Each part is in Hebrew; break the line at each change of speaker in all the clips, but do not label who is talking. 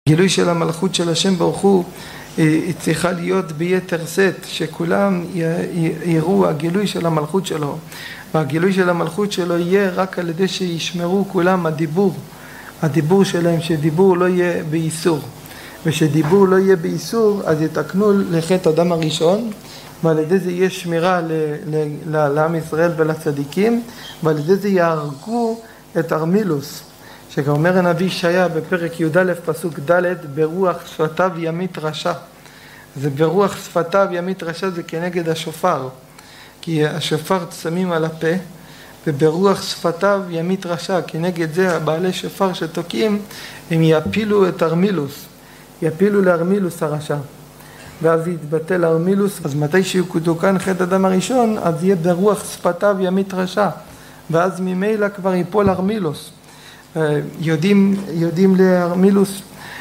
גילוי של המלכות של השם ברוך הוא היא צריכה להיות ביתר שאת, שכולם יראו הגילוי של המלכות שלו, והגילוי של המלכות שלו יהיה רק על ידי שישמרו כולם הדיבור שלהם, שדיבור לא יהיה באיסור, ושדיבור לא יהיה באיסור אז יתקנו לחטא אדם הראשון, ועל ידי זה יהיה שמירה לעם ישראל ולצדיקים, ועל ידי זה יהרגו את ארמילוס, שכבר אומר הנביא ישעיה בפרק י"א פסוק ד' ברוח שפתיו ימית רשע. זה ברוח שפתיו ימית רשע, זה כנגד השופר, כי השופר שמים על הפה, וברוח שפתיו ימית רשע, כנגד זה הבעלי שופר שתוקעים הם יפילו את ארמילוס, יפילו לארמילוס הרשע, ואז יתבטל ארמילוס. אז מתי שיתוקן חטא אדם הראשון אז יהיה ברוח שפתיו ימית רשע, ואז ממילא כבר ייפול ארמילוס. יודעים לארמילוס,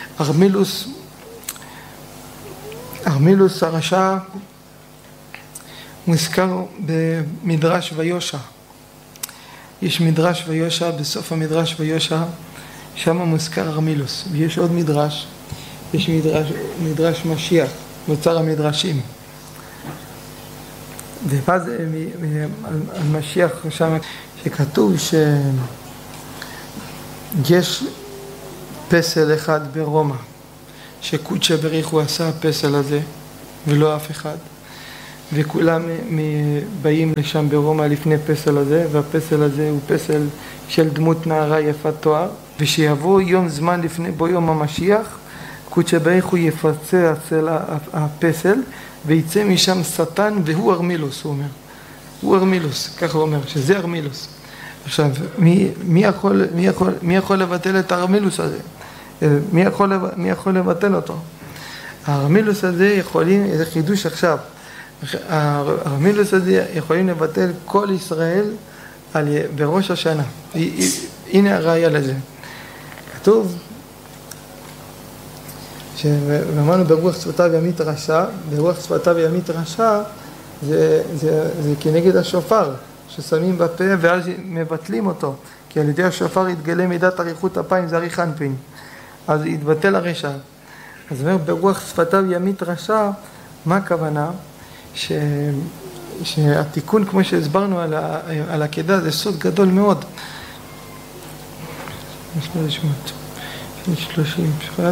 ארמילוס הרשע מוזכר במדרש ויושע. יש מדרש ויושע, בסוף המדרש ויושע שם מוזכר ארמילוס. ויש עוד מדרש, יש מדרש משיח, מוצר המדרשים, ואז על משיח שם שכתוב יש פסל אחד ברומא, שקודשא בריך הוא עשה הפסל הזה ולא אף אחד, וכולם באים לשם ברומא לפני פסל הזה, והפסל הזה הוא פסל של דמות נערה יפת תואר, ושיבוא יום זמן לפני בו יום המשיח, קודשא בריך הוא יפצה אצל הפסל ויצא משם שטן, והוא ארמילוס, הוא אומר, הוא ארמילוס, ככה הוא אומר, שזה ארמילוס. עכשיו, מי יכול לבטל את הארמילוס הזה? מי יכול לבטל אותו? הארמילוס הזה יכולים, זה חידוש עכשיו, הארמילוס הזה יכולים לבטל כל ישראל בראש השנה. הנה הראיה לזה. כתוב, ואמרנו ברוח שפתיו ימית רשע, ברוח שפתיו ימית רשע זה כנגד השופר ששמים בפה ואז מבטלים אותו, כי על ידי השופר יתגלה מידת אריכות אפיים, זה אריך אנפין, אז יתבטל הרשע. אז אומר ברוח שפתיו ימית רשע, מה הכוונה? שהתיקון כמו שהסברנו על העקדה זה סוד גדול מאוד. 30 שפט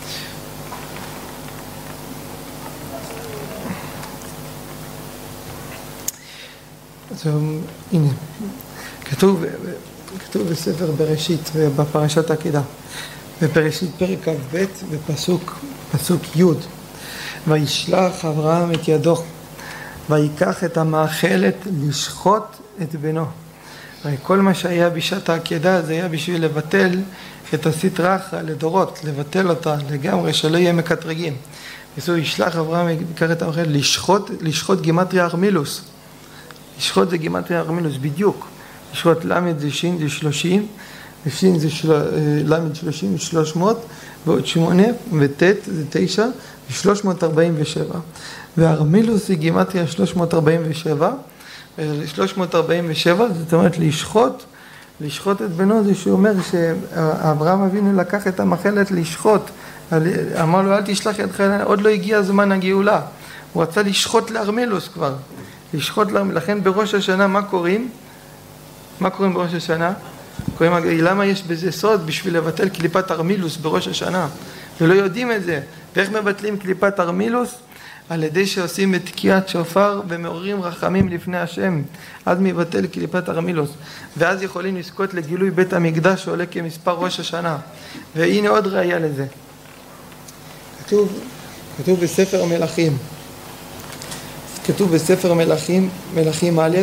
אז הנה, כתוב בספר בראשית בפרשת העקדה, בפרשית פרק כ"ב בפסוק י' וישלח אברהם את ידו ויקח את המאכלת לשחוט את בנו. כל מה שהיה בשעת העקדה זה היה בשביל לבטל את הסטרא אחרא לדורות, לבטל אותה לגמרי, שלא יהיה מקטרגים. וזהו ישלח אברהם ויקח את המאכלת לשחוט גימטריה ארמילוס. לשחוט זה גימטריה ארמילוס בדיוק. לשחוט למד זה שין זה 30, ושין זה למד 30 זה 300, ועוד 8 וטט זה 9 זה 347. והארמילוס זה גימטריה 347, ו-347 זאת אומרת לשחוט את בנו, זה שהוא אומר שאברהם אבינו לקח את המאכלת לשחוט, אמר לו אל תשלח ידך, עוד לא הגיע זמן הגאולה, הוא רצה לשחוט לארמילוס כבר, לשחוט לארמילוס. לכן בראש השנה מה קוראים? מה קוראים בראש השנה? למה יש בזה סוד? בשביל לבטל קליפת ארמילוס בראש השנה, ולא יודעים את זה. ואיך מבטלים קליפת ארמילוס? על ידי שעושים את תקיעת שופר ומעוררים רחמים לפני השם, אז מבטל קליפת ארמילוס, ואז יכולים לזכות לגילוי בית המקדש שעולה כמספר ראש השנה. והנה עוד ראיה לזה, כתוב בספר מלכים, מלכים א'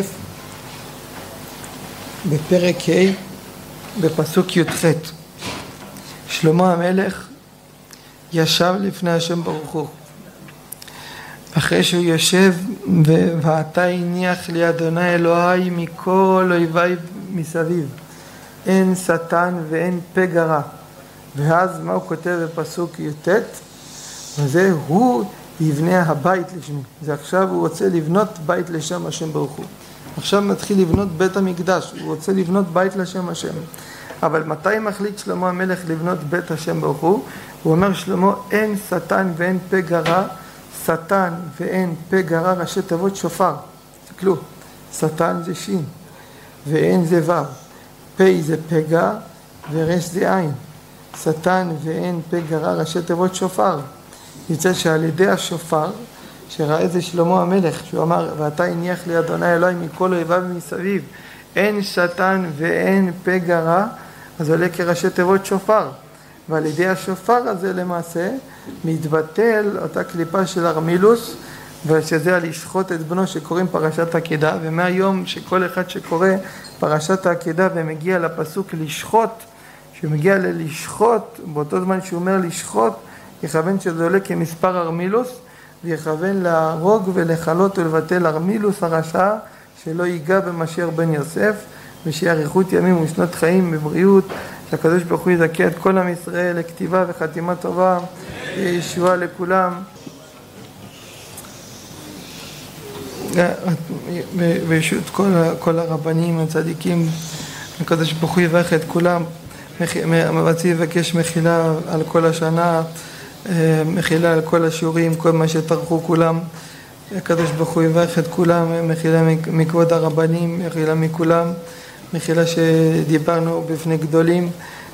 בפרק ה' בפסוק י"ח, שלמה המלך ישב לפני השם ברוך הוא, אחרי שהוא יושב ואתה הניח לי אדוני אלוהי מכל אויביי מסביב, אין שטן ואין פגע רע. ואז מה הוא כותב בפסוק י"ט? וזה הוא יבנה הבית לשמי. זה עכשיו הוא רוצה לבנות בית לשם השם ברוך הוא. עכשיו מתחיל לבנות בית המקדש, הוא רוצה לבנות בית לשם השם. אבל מתי מחליט שלמה המלך לבנות בית השם ברוך הוא? הוא אומר שלמה, אין שטן ואין פה גרע, שטן ואין פה גרע, ראשי תיבות שופר. תסתכלו, שטן זה שין, ואין זה וו, פה זה פגע ורש זה עין. שטן ואין פה גרע, ראשי תיבות שופר. יוצא שעל ידי השופר, שראה זה שלמה המלך, שהוא אמר, ואתה הניח לי אדוני אלוהי מכל אויביו מסביב, אין שטן ואין פה גרע, אז עולה כראשי תיבות שופר. ועל ידי השופר הזה למעשה מתבטל אותה קליפה של ארמילוס, ושזה על לשחוט את בנו שקוראים פרשת עקדה, ומהיום שכל אחד שקורא פרשת העקדה ומגיע לפסוק לשחוט, שמגיע ללשחוט, באותו זמן שהוא אומר לשחוט, יכוון שזה עולה כמספר ארמילוס, ויכוון להרוג ולחלות ולבטל ארמילוס הרשע, שלא ייגע במשיח בן יוסף, ושיהיה אריכות ימים ושנות חיים בבריאות, שהקדוש ברוך הוא יזכה את כל עם ישראל לכתיבה וחתימה טובה, ישועה לכולם. ברשות כל הרבנים הצדיקים, הקדוש ברוך הוא יברך את כולם. רציתי לבקש מחילה על כל השנה, מחילה על כל השיעורים, כל מה שטרחו כולם. הקדוש ברוך הוא יברך את כולם, מחילה מכבוד הרבנים, מחילה מכולם, מחילה שדיברנו בפני גדולים.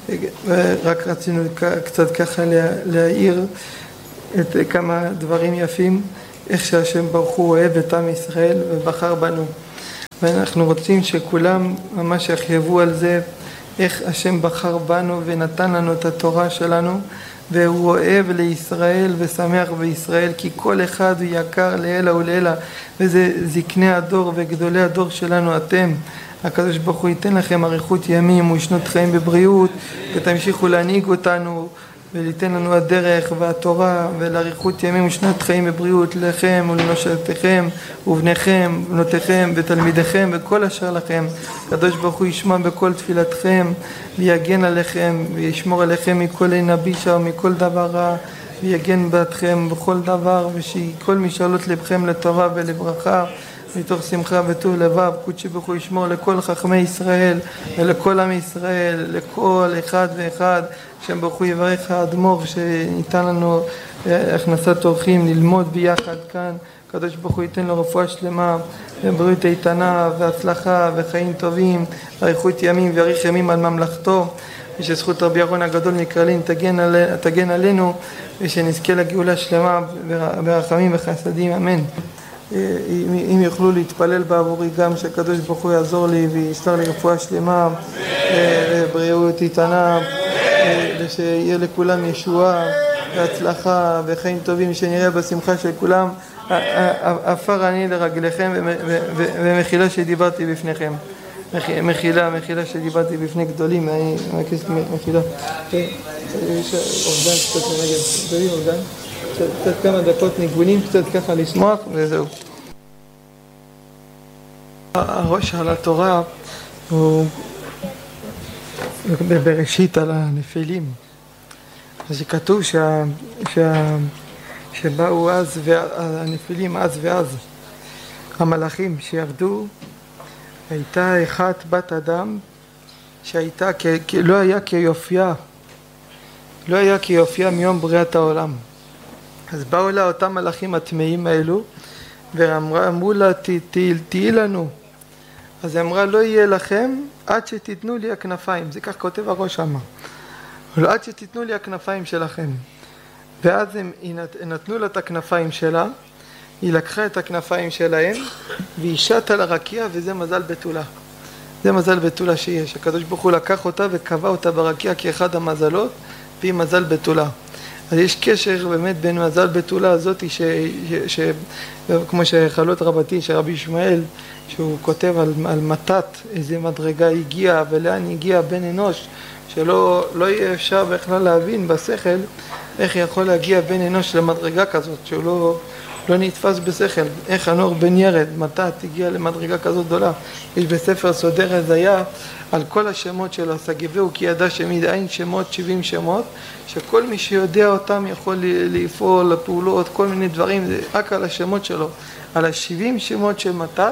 רק רצינו קצת ככה להעיר את כמה דברים יפים, איך שהשם ברוך הוא אוהב את עם ישראל ובחר בנו. ואנחנו רוצים שכולם ממש יחייבו על זה, איך השם בחר בנו ונתן לנו את התורה שלנו, והוא אוהב לישראל ושמח בישראל, כי כל אחד הוא יקר לאלה ולאלה, וזה זקני הדור וגדולי הדור שלנו אתם. הקדוש ברוך הוא ייתן לכם אריכות ימים ושנות חיים בבריאות, ותמשיכו להנהיג אותנו וליתן לנו הדרך והתורה, ולאריכות ימים ושנות חיים בבריאות לכם ולנשותיכם ובניכם ובנותיכם ותלמידיכם וכל אשר לכם. הקדוש ברוך הוא ישמע בכל תפילתכם ויגן עליכם וישמור עליכם מכל עין הבישה ומכל דבר רע, ויגן בעדכם בכל דבר, ושכל משאלות לבכם לטובה ולברכה מתוך שמחה וטוב לבב. קודשי ברוך הוא ישמור לכל חכמי ישראל ולכל עם ישראל, לכל אחד ואחד. שם ברוך הוא יברך האדמו"ר שניתן לנו הכנסת אורחים ללמוד ביחד כאן. הקדוש ברוך הוא ייתן לו רפואה שלמה ובריאות איתנה והצלחה וחיים טובים, אריכות ימים ואריך ימים על ממלכתו, ושזכות רבי אהרון הגדול מקרלין תגן עלינו, ושנזכה לגאולה שלמה ברחמים וחסדים, אמן. אם יוכלו להתפלל בעבורי גם, שהקדוש ברוך הוא יעזור לי ויסתר לי רפואה שלמה ובריאות איתנה, ושיהיה לכולם ישועה והצלחה וחיים טובים, שנראה בשמחה של כולם. עפר אני לרגליכם, ומחילה שדיברתי בפניכם, מחילה שדיברתי בפני גדולים. אני מבקש מחילה. יש אובדן קצת לרגל, גדולים אובדן, קצת כמה דקות ניגונים, קצת ככה לשמוח וזהו. הראש על התורה הוא בראשית על הנפילים, אז כתוב שבאו אז הנפילים אז ואז המלאכים שירדו, הייתה אחת בת אדם שהייתה לא היה כיופייה מיום בריאת העולם. אז באו לה אותם מלאכים הטמאים האלו ואמרו לה תהי לנו. אז היא אמרה לא יהיה לכם עד שתיתנו לי הכנפיים, זה כך כותב הראש שמה, עד שתיתנו לי הכנפיים שלכם. ואז הם נתנו לה את הכנפיים שלה, היא לקחה את הכנפיים שלהם והיא שטה לרקיע, וזה מזל בתולה. זה מזל בתולה שיש, הקדוש ברוך הוא לקח אותה וקבע אותה ברקיע כאחד המזלות, והיא מזל בתולה. אז יש קשר באמת בין מזל בתולה הזאת, כמו שחלות רבתי של רבי ישמעאל, שהוא כותב על מתת, איזה מדרגה הגיע ולאן הגיע בן אנוש, שלא יהיה אפשר בכלל להבין בשכל איך יכול להגיע בן אנוש למדרגה כזאת, שהוא לא נתפס בשכל. איך הנור בן ירד, מתת, הגיע למדרגה כזאת גדולה. יש בספר סודר הזיה על כל השמות שלו, סגבהו כי ידע שמדעין שמות, 70 שמות, שכל מי שיודע אותם יכול לפעול, לפעולות, כל מיני דברים, זה רק על השמות שלו. על ה-70 שמות של מתת,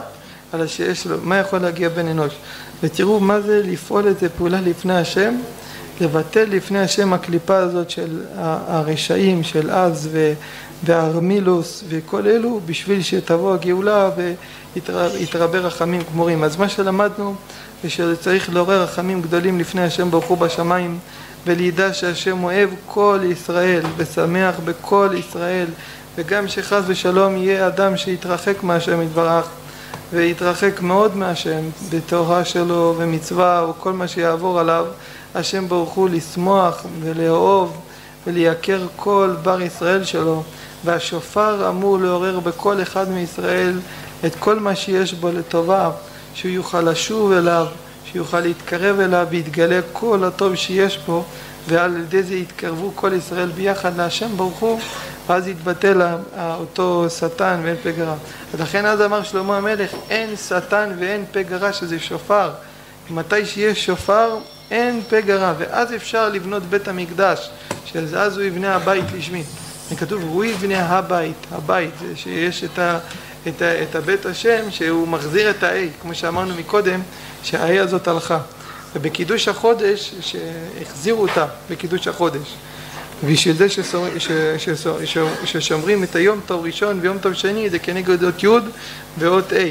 על שיש לו, מה יכול להגיע בן אנוש. ותראו מה זה לפעול את זה פעולה לפני השם, לבטל לפני השם הקליפה הזאת של הרשעים של אז והארמילוס וכל אלו, בשביל שתבוא הגאולה ויתרבה רחמים גמורים. אז מה שלמדנו זה שצריך לעורר רחמים גדולים לפני השם ברוך הוא בשמיים, ולידע שהשם אוהב כל ישראל ושמח בכל ישראל, וגם שחס ושלום יהיה אדם שיתרחק מהשם יתברך ויתרחק מאוד מהשם בתורה שלו ומצווה או כל מה שיעבור עליו, השם ברוך הוא לשמוח ולאהוב ולייקר כל בר ישראל שלו. והשופר אמור לעורר בכל אחד מישראל את כל מה שיש בו לטובה, שהוא יוכל לשוב אליו, שיוכל להתקרב אליו ויתגלה כל הטוב שיש בו, ועל ידי זה יתקרבו כל ישראל ביחד להשם ברוך הוא, ואז יתבטל אותו שטן ואין פגרה. לכן אז אמר שלמה המלך, אין שטן ואין פגרה, שזה שופר. מתי שיש שופר אין פגרה, ואז אפשר לבנות בית המקדש, שאז הוא יבנה הבית לשמי. כתוב הוא יבנה הבית, זה שיש את הבית השם שהוא מחזיר את האי, כמו שאמרנו מקודם שהאי הזאת הלכה. ובקידוש החודש שהחזירו אותה בקידוש החודש, בשביל זה ששומרים את היום טוב ראשון ויום טוב שני, זה כנגד אות י' ואות A.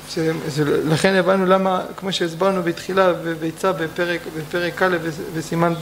לכן הבנו למה, כמו שהסברנו בתחילה וביצע בפרק א' וסימן